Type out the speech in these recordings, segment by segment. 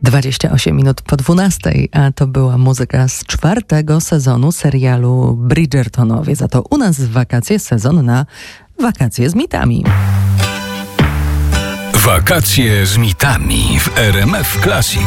28 minut po 12, a to była muzyka z 4. sezonu serialu Bridgertonowie. Za to u nas w wakacje sezon na wakacje z mitami. Wakacje z mitami w RMF Classic.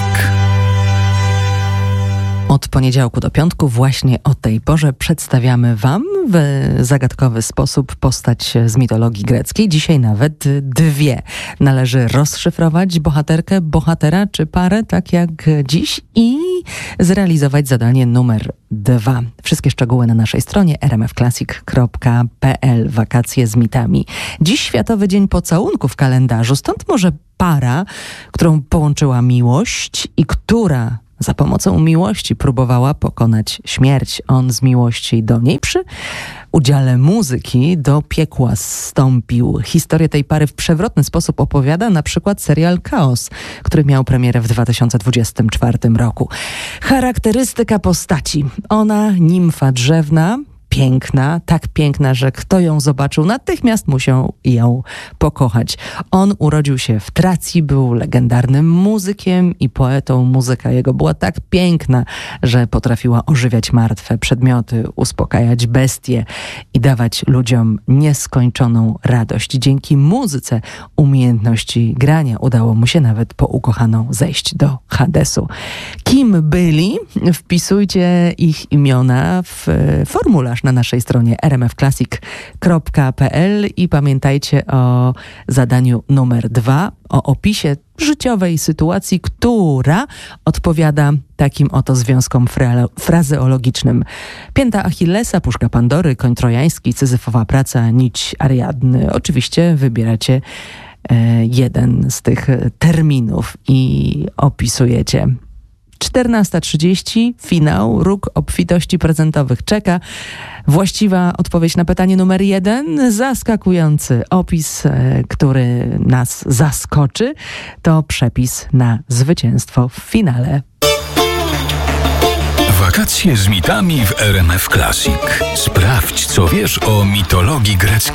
Od poniedziałku do piątku właśnie o tej porze przedstawiamy Wam w zagadkowy sposób postać z mitologii greckiej. Dzisiaj nawet dwie. Należy rozszyfrować bohaterkę, bohatera czy parę, tak jak dziś, i zrealizować zadanie numer 2. Wszystkie szczegóły na naszej stronie rmfclassic.pl. Wakacje z mitami. Dziś Światowy Dzień Pocałunku w kalendarzu, stąd może para, którą połączyła miłość i która za pomocą miłości próbowała pokonać śmierć. On z miłości do niej przy udziale muzyki do piekła zstąpił. Historię tej pary w przewrotny sposób opowiada na przykład serial Chaos, który miał premierę w 2024 roku. Charakterystyka postaci. Ona nimfa drzewna, piękna, tak piękna, że kto ją zobaczył, natychmiast musiał ją pokochać. On urodził się w Tracji, był legendarnym muzykiem i poetą. Muzyka jego była tak piękna, że potrafiła ożywiać martwe przedmioty, uspokajać bestie i dawać ludziom nieskończoną radość. Dzięki muzyce, umiejętności grania udało mu się nawet po ukochaną zejść do Hadesu. Kim byli? Wpisujcie ich imiona w formularz na naszej stronie rmfclassic.pl i pamiętajcie o zadaniu numer 2, o opisie życiowej sytuacji, która odpowiada takim oto związkom frazeologicznym. Pięta Achillesa, puszka Pandory, koń trojański, syzyfowa praca, nić Ariadny. Oczywiście wybieracie jeden z tych terminów i opisujecie. 14:30, finał, róg obfitości prezentowych czeka. Właściwa odpowiedź na pytanie numer 1, zaskakujący opis, który nas zaskoczy, to przepis na zwycięstwo w finale. Wakacje z mitami w RMF Classic. Sprawdź, co wiesz o mitologii greckiej.